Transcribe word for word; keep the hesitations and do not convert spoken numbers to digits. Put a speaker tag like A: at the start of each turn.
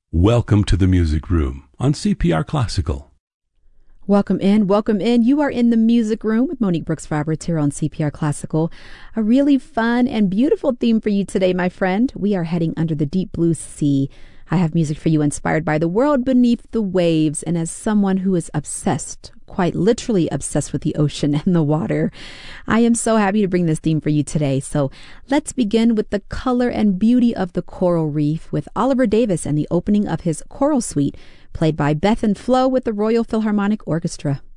A: Welcome to the Music Room on C P R Classical.
B: Welcome in, welcome in. You are in the Music Room with Monique Brooks Roberts here on C P R Classical. A really fun and beautiful theme for you today, my friend. We are heading under the deep blue sea. I have music for you inspired by the world beneath the waves, and as someone who is obsessed, quite literally obsessed with the ocean and the water, I am so happy to bring this theme for you today. So let's begin with the color and beauty of the coral reef with Oliver Davis and the opening of his Coral Suite, played by Beth and Flo with the Royal Philharmonic Orchestra.